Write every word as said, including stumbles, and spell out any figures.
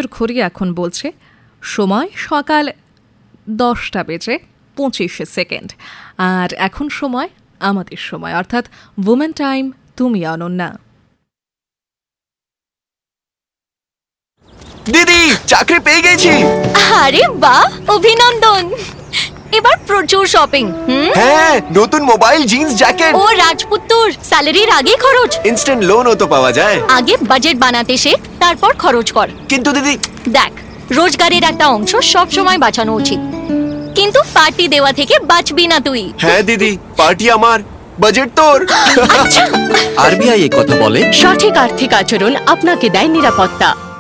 স্টুডিওর ঘড়ি এখন বলছে সময় সকাল দশটা বেজে পঁচিশ সেকেন্ড। আর এখন সময় আমাদের সময়, অর্থাৎ উমেন টাইম। তুমি অনন্যা। দিদি, চাকরি পেয়ে গেছি। আরে বাহ, অভিনন্দন। এবার প্রচুর শপিং। হ্যাঁ, নতুন মোবাইল, জিন্স, জ্যাকেট। ও রাজপুত্তর, স্যালারির আগে খরচ। ইনস্ট্যান্ট লোনও তো পাওয়া যায়। আগে বাজেট বানাতে শেখ, তারপর খরচ কর। কিন্তু দিদি, দেখ, রোজগারের একটা অংশ সব সময় বাঁচানো উচিত, কিন্তু পার্টি দেওয়া থেকে বাঁচবি না তুই। হ্যাঁ দিদি, পার্টি আমার, বাজেট তোর। আচ্ছা, আরবিআই এ কথা বলে, সঠিক আর্থিক আচরণ আপনাকে দেয় নিরাপত্তা।